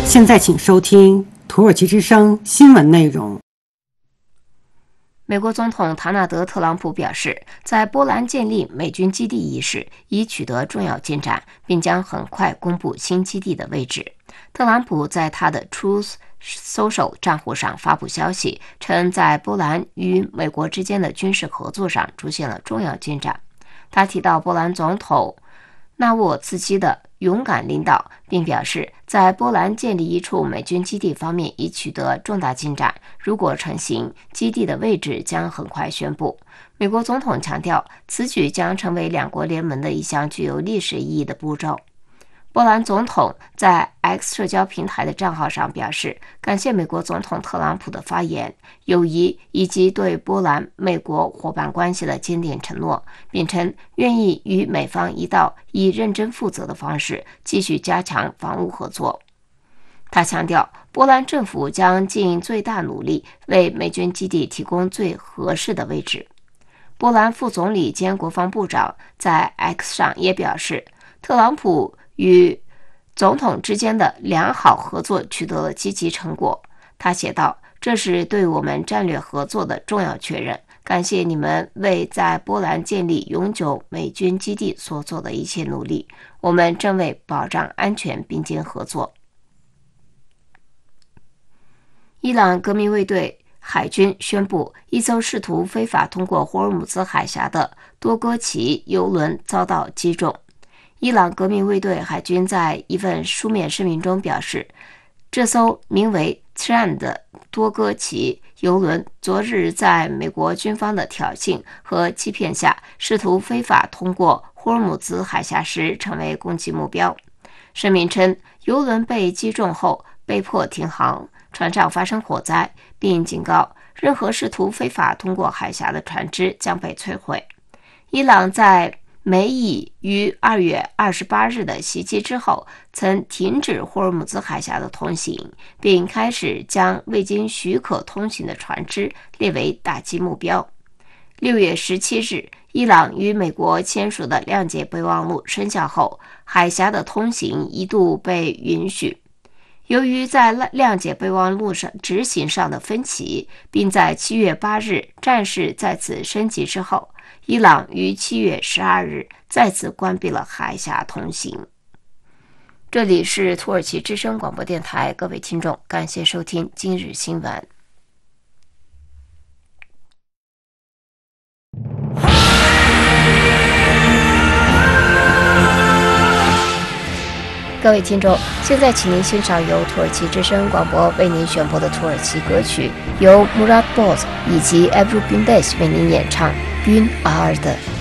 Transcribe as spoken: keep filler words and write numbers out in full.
现在请收听土耳其之声新闻内容。 美国总统唐纳德·特朗普表示，在波兰建立美军基地一事已取得重要进展，并将很快公布新基地的位置。特朗普在他的 Truth Social 账户上发布消息，称在波兰与美国之间的军事合作上出现了重要进展。他提到波兰总统纳沃茨基的勇敢领导，并表示在波兰建立一处美军基地方面已取得重大进展，如果成行，基地的位置将很快宣布。美国总统强调，此举将成为两国联盟的一项具有历史意义的步骤。波兰总统在 X 社交平台的账号上表示，感谢美国总统特朗普的发言、友谊以及对波兰美国伙伴关系的坚定承诺，并称愿意与美方一道以认真负责的方式继续加强防务合作。他强调，波兰政府将尽最大努力为美军基地提供最合适的位置。波兰副总理兼国防部长在 X 上也表示，特朗普与总统之间的良好合作取得了积极成果。他写道，这是对我们战略合作的重要确认，感谢你们为在波兰建立永久美军基地所做的一切努力，我们正为保障安全并肩合作。伊朗革命卫队海军宣布，一艘试图非法通过霍尔木兹海峡的多戈奇油轮遭到击中。伊朗革命卫队海军在一份书面声明中表示，这艘名为 Tran 的多戈奇油轮昨日在美国军方的挑衅和欺骗下，试图非法通过霍尔木兹海峡时成为攻击目标。声明称，油轮被击中后被迫停航，船上发生火灾，并警告任何试图非法通过海峡的船只将被摧毁。伊朗在美以于二月二十八日的袭击之后，曾停止霍尔木兹海峡的通行，并开始将未经许可通行的船只列为打击目标。六月十七日，伊朗与美国签署的谅解备忘录生效后，海峡的通行一度被允许。由于在谅解备忘录上执行上的分歧，并在七月八日战事再次升级之后，伊朗于七月十二日再次关闭了海峡通行。这里是土耳其之声广播电台，各位听众，感谢收听今日新闻。各位听众，现在请您欣赏由土耳其之声广播为您选播的土耳其歌曲，由 Murat Boz 以及 Ebru Gündeş 为您演唱《Gün Ağardı》。